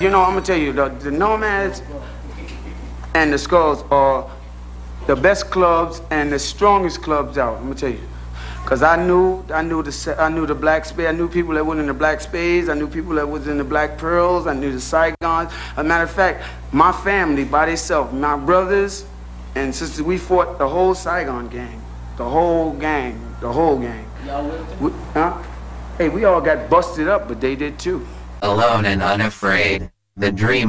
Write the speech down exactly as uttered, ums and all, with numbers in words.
You know, I'm gonna tell you, the, the Nomads and the Skulls are the best clubs and the strongest clubs out. I'm gonna tell you, cause I knew, I knew the, I knew the Black Spade. I knew people that were in the Black Spades. I knew people that was in the Black Pearls. I knew the Saigons. As a matter of fact, my family by themselves, my brothers and sisters, we fought the whole Saigon gang, the whole gang, the whole gang. Y'all with them? We, huh? Hey, we all got busted up, but they did too. Alone and unafraid, the dream